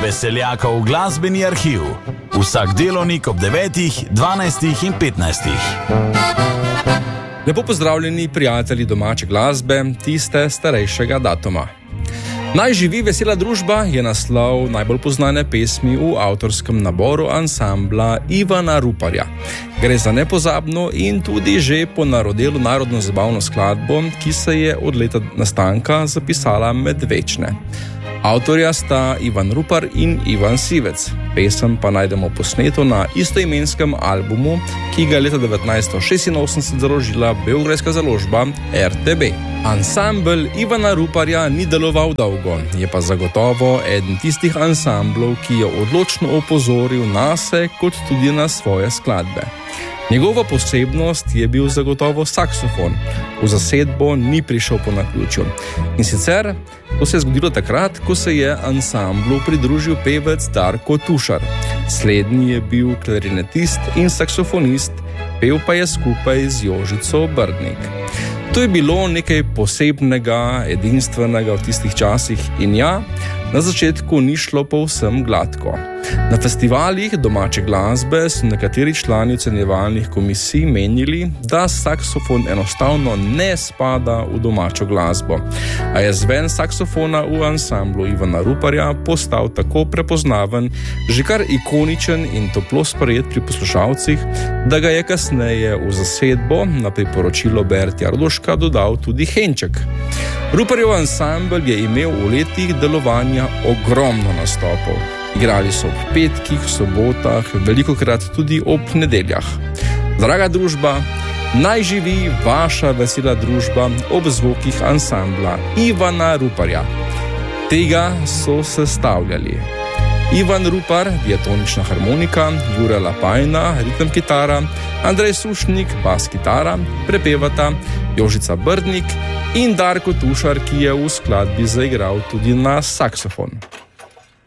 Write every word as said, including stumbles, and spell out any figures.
Veseljakov glasbeni arhiv. Vsak delovnik ob devetih, dvanajstih in petnajstih. Lepo pozdravljeni prijatelji domače glasbe, tiste starejšega datuma. Naj živi vesela družba je naslov najbolj poznane pesmi v avtorskem naboru ansambla Ivana Ruparja. Gre za nepozabno in tudi že ponarodelo narodno zabavno skladbo, ki se je od leta nastanka zapisala med večne. Avtorja sta Ivan Rupar in Ivan Sivec. Pesem pa najdemo posneto na istoimenskem albumu, ki ga je leta devetnajststo šestinosemdeset založila beograjska založba R T B. Ansambel Ivana Ruparja ni deloval dolgo, je pa zagotovo eden tistih ansamblov, ki je odločno opozoril nase kot tudi na svoje skladbe. Njegova posebnost je bil zagotovo saksofon. V zasedbo ni prišel po naključju. In sicer, to se je zgodilo takrat, ko se je ansamblu pridružil pevec Darko Tušar. Slednji je bil klarinetist in saksofonist, pel pa je skupaj z Jožico Brdnik. To je bilo nekaj posebnega, edinstvenega v tistih časih in ja, na začetku ni šlo povsem gladko. Na festivalih domače glasbe so nekateri člani ocenjevalnih komisij menili, da saksofon enostavno ne spada v domačo glasbo, a je zven saksofona v ansamblu Ivana Ruparja postal tako prepoznaven, že kar ikoničen in toplo sprejet pri poslušalcih, da ga je kasneje v zasedbo na priporočilo Bertja Arduška dodal tudi Henček. Ruparjev ansambel je imel v letih delovanja ogromno nastopov. Igrali so ob petkih, sobotah, velikokrat tudi ob nedeljah. Draga družba, naj živi vaša vesela družba ob zvokih ansambla Ivana Ruparja. Tega so sestavljali Ivan Rupar, diatonična harmonika, Jure Lapajna, ritem kitara, Andrej Sušnik, bas kitara, prepevata Jožica Brdnik in Darko Tušar, ki je v skladbi zaigral tudi na saksofon.